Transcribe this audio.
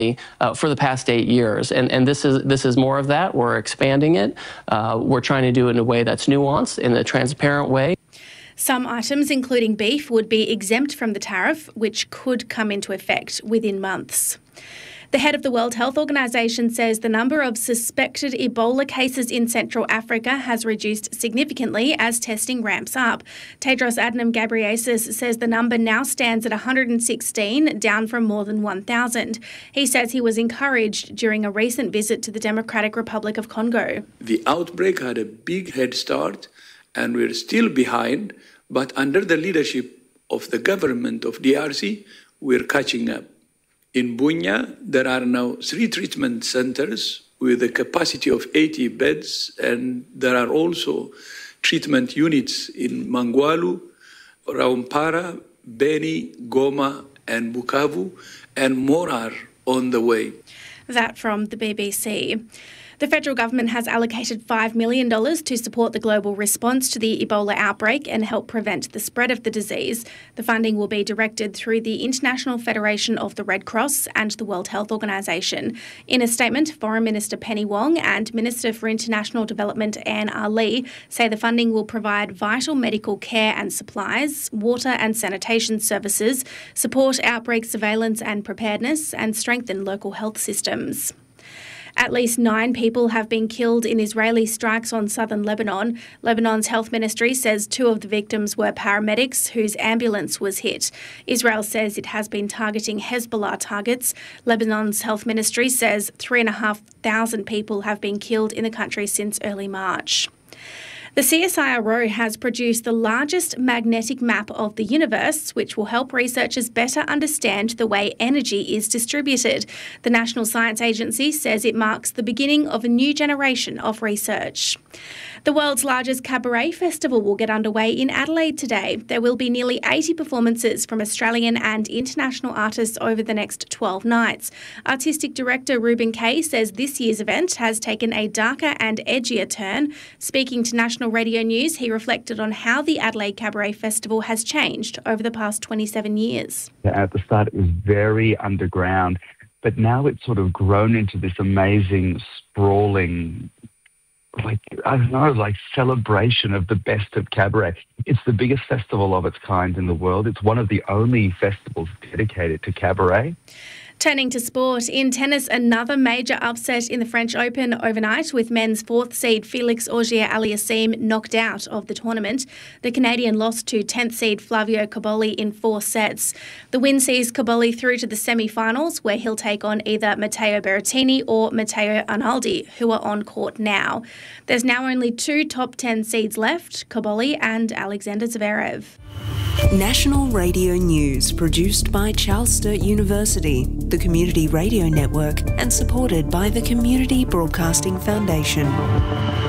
for the past 8 years. And this is more of that. We're expanding it. We're trying to do it in a way that's nuanced, in a transparent way. Some items, including beef, would be exempt from the tariff, which could come into effect within months. The head of the World Health Organization says the number of suspected Ebola cases in Central Africa has reduced significantly as testing ramps up. Tedros Adhanom Ghebreyesus says the number now stands at 116, down from more than 1,000. He says he was encouraged during a recent visit to the Democratic Republic of Congo. The outbreak had a big head start, and we're still behind, but under the leadership of the government of DRC, we're catching up. In Bunia, there are now 3 treatment centers with a capacity of 80 beds, and there are also treatment units in Mangwalu, Raumpara, Beni, Goma, and Bukavu, and more are on the way. That from the BBC. The federal government has allocated $5 million to support the global response to the Ebola outbreak and help prevent the spread of the disease. The funding will be directed through the International Federation of the Red Cross and the World Health Organization. In a statement, Foreign Minister Penny Wong and Minister for International Development Anne Ali say the funding will provide vital medical care and supplies, water and sanitation services, support outbreak surveillance and preparedness, and strengthen local health systems. At least 9 people have been killed in Israeli strikes on southern Lebanon. Lebanon's health ministry says 2 of the victims were paramedics whose ambulance was hit. Israel says it has been targeting Hezbollah targets. Lebanon's health ministry says 3,500 people have been killed in the country since early March. The CSIRO has produced the largest magnetic map of the universe, which will help researchers better understand the way energy is distributed. The National Science Agency says it marks the beginning of a new generation of research. The world's largest cabaret festival will get underway in Adelaide today. There will be nearly 80 performances from Australian and international artists over the next 12 nights. Artistic director Ruben Kay says this year's event has taken a darker and edgier turn. Speaking to National Radio News, he reflected on how the Adelaide Cabaret Festival has changed over the past 27 years. At the start, it was very underground, but now it's sort of grown into this amazing, sprawling, celebration of the best of cabaret. It's the biggest festival of its kind in the world. It's one of the only festivals dedicated to cabaret. Turning to sport, in tennis, another major upset in the French Open overnight with men's 4th seed Felix Auger-Aliassime knocked out of the tournament. The Canadian lost to 10th seed Flavio Cobolli in 4 sets. The win sees Cobolli through to the semi-finals, where he'll take on either Matteo Berrettini or Matteo Arnaldi, who are on court now. There's now only 2 top 10 seeds left, Cobolli and Alexander Zverev. National Radio News, produced by Charles Sturt University, the Community Radio Network, and supported by the Community Broadcasting Foundation.